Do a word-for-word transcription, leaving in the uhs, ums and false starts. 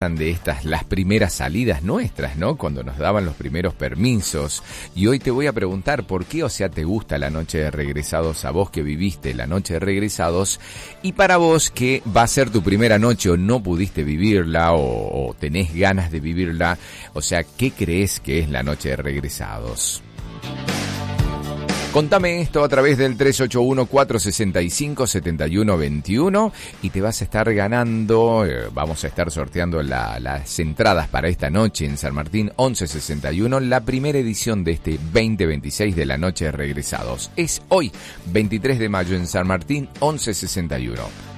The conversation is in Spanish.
de estas, las primeras salidas nuestras, ¿no? Cuando nos daban los primeros permisos. Y hoy te voy a preguntar por qué, o sea, te gusta la noche de regresados, a vos que viviste la noche de regresados, y para vos que va a ser tu primera noche o no pudiste vivirla o, o tenés ganas de vivirla, o sea, ¿qué crees que es la noche de regresados? Contame esto a través del tres ocho uno, cuatro seis cinco, siete uno dos uno y te vas a estar ganando, eh, vamos a estar sorteando la, las entradas para esta noche en San Martín once sesenta y uno, la primera edición de este veinte veintiséis de la noche de regresados. Es hoy, veintitrés de mayo en San Martín once sesenta y uno.